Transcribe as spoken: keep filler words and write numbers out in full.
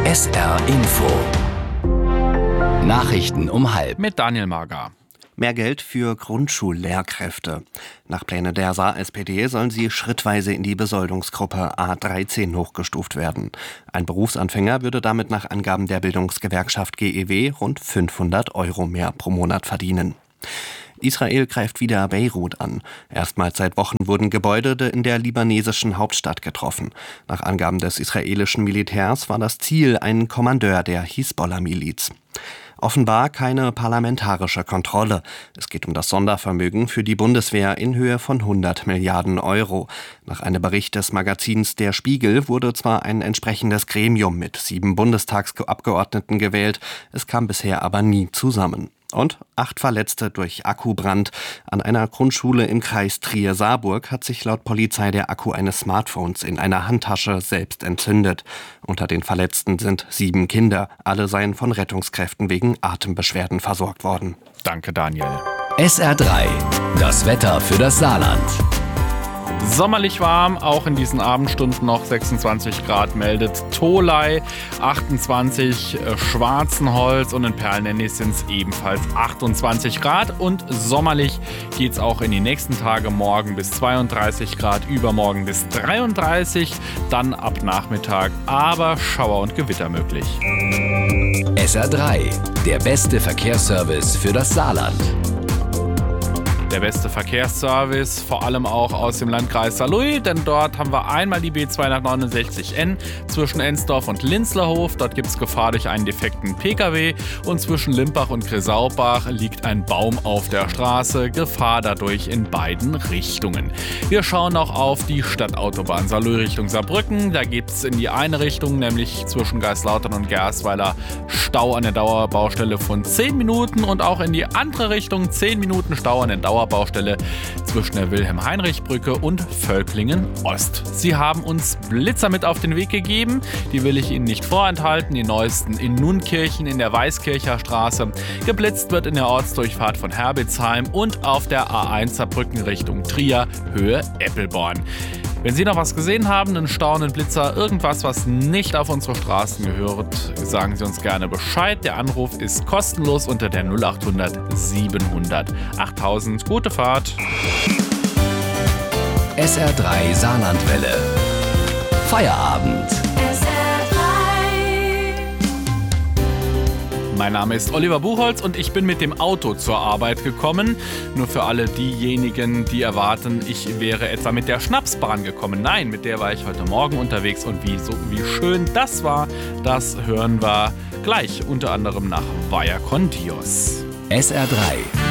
S R Info. Nachrichten um halb. Mit Daniel Mager. Mehr Geld für Grundschullehrkräfte. Nach Plänen der Saar-S P D sollen sie schrittweise in die Besoldungsgruppe A dreizehn hochgestuft werden. Ein Berufsanfänger würde damit nach Angaben der Bildungsgewerkschaft G E W rund fünfhundert Euro mehr pro Monat verdienen. Israel greift wieder Beirut an. Erstmals seit Wochen wurden Gebäude in der libanesischen Hauptstadt getroffen. Nach Angaben des israelischen Militärs war das Ziel ein Kommandeur der Hisbollah-Miliz. Offenbar keine parlamentarische Kontrolle. Es geht um das Sondervermögen für die Bundeswehr in Höhe von hundert Milliarden Euro. Nach einem Bericht des Magazins Der Spiegel wurde zwar ein entsprechendes Gremium mit sieben Bundestagsabgeordneten gewählt, es kam bisher aber nie zusammen. Und acht Verletzte durch Akkubrand. An einer Grundschule im Kreis Trier-Saarburg hat sich laut Polizei der Akku eines Smartphones in einer Handtasche selbst entzündet. Unter den Verletzten sind sieben Kinder. Alle seien von Rettungskräften wegen Atembeschwerden versorgt worden. Danke, Daniel. S R drei. Das Wetter für das Saarland. Sommerlich warm, auch in diesen Abendstunden noch sechsundzwanzig Grad meldet Tholey, achtundzwanzig äh, Schwarzenholz und in Perlnennis sind es ebenfalls achtundzwanzig Grad und sommerlich geht es auch in die nächsten Tage, morgen bis zweiunddreißig Grad, übermorgen bis dreiunddreißig, dann ab Nachmittag aber Schauer und Gewitter möglich. S R drei, der beste Verkehrsservice für das Saarland. Der beste Verkehrsservice, vor allem auch aus dem Landkreis Saarlouis, denn dort haben wir einmal die B zweihundertneunundsechzig N zwischen Ensdorf und Linzlerhof. Dort gibt es Gefahr durch einen defekten P K W und zwischen Limbach und Grisaubach liegt ein Baum auf der Straße. Gefahr dadurch in beiden Richtungen. Wir schauen noch auf die Stadtautobahn Saarlouis Richtung Saarbrücken. Da gibt es in die eine Richtung, nämlich zwischen Geislautern und Gersweiler, Stau an der Dauerbaustelle von zehn Minuten und auch in die andere Richtung zehn Minuten Stau an der Dauerbaustelle. Baustelle zwischen der Wilhelm-Heinrich-Brücke und Völklingen-Ost. Sie haben uns Blitzer mit auf den Weg gegeben, die will ich Ihnen nicht vorenthalten, die neuesten in Nunkirchen in der Weißkircher Straße. Geblitzt wird in der Ortsdurchfahrt von Herbitzheim und auf der A eins Saarbrücken Richtung Trier, Höhe Eppelborn. Wenn Sie noch was gesehen haben, einen staunenden Blitzer, irgendwas, was nicht auf unsere Straßen gehört, sagen Sie uns gerne Bescheid. Der Anruf ist kostenlos unter der null achthundert siebenhundert achttausend. Gute Fahrt. S R drei Saarlandwelle. Feierabend. Mein Name ist Oliver Buchholz und ich bin mit dem Auto zur Arbeit gekommen. Nur für alle diejenigen, die erwarten, ich wäre etwa mit der Schnapsbahn gekommen. Nein, mit der war ich heute Morgen unterwegs und wie, so, wie schön das war, das hören wir gleich, unter anderem nach Vaya con Dios. S R drei.